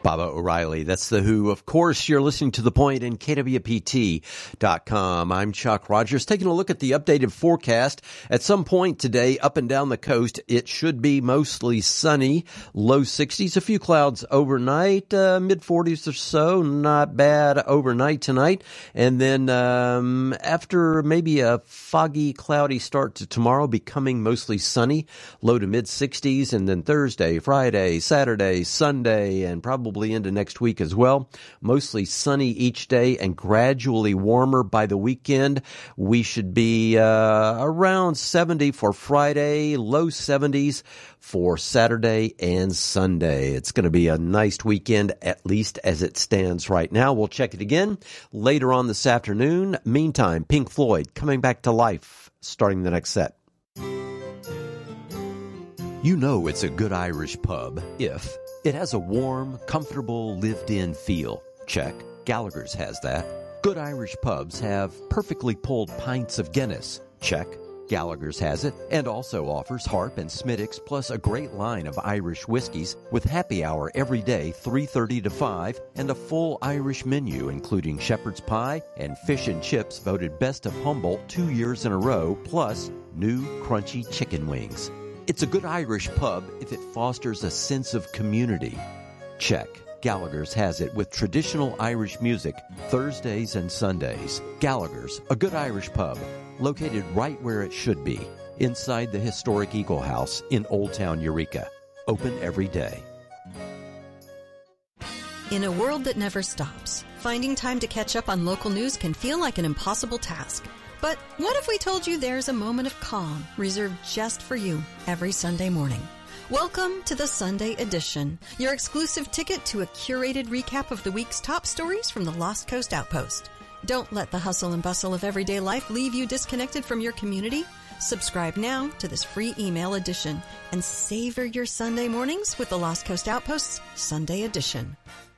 Baba O'Reilly. That's The Who. Of course, you're listening to The Point in KWPT.com. I'm Chuck Rogers, taking a look at the updated forecast. At some point today, up and down the coast, it should be mostly sunny, low 60s, a few clouds overnight, mid 40s or so, not bad overnight tonight. And then after maybe a foggy, cloudy start to tomorrow, becoming mostly sunny, low to mid 60s, and then Thursday, Friday, Saturday, Sunday, and probably into next week as well. Mostly sunny each day and gradually warmer by the weekend. We should be around 70 for Friday, low 70s for Saturday and Sunday. It's going to be a nice weekend, at least as it stands right now. We'll check it again later on this afternoon. Meantime, Pink Floyd coming back to life, starting the next set. You know it's a good Irish pub if it has a warm, comfortable, lived-in feel. Check. Gallagher's has that. Good Irish pubs have perfectly pulled pints of Guinness. Check. Gallagher's has it, and also offers Harp and Smithwick's, plus a great line of Irish whiskeys with happy hour every day, 3:30 to 5, and a full Irish menu, including shepherd's pie and fish and chips voted best of Humboldt 2 years in a row, plus new crunchy chicken wings. It's a good Irish pub if it fosters a sense of community. Check. Gallagher's has it with traditional Irish music Thursdays and Sundays. Gallagher's, a good Irish pub, located right where it should be, inside the historic Eagle House in Old Town Eureka. Open every day. In a world that never stops, finding time to catch up on local news can feel like an impossible task. But what if we told you there's a moment of calm reserved just for you every Sunday morning? Welcome to the Sunday Edition, your exclusive ticket to a curated recap of the week's top stories from the Lost Coast Outpost. Don't let the hustle and bustle of everyday life leave you disconnected from your community. Subscribe now to this free email edition and savor your Sunday mornings with the Lost Coast Outpost's Sunday Edition.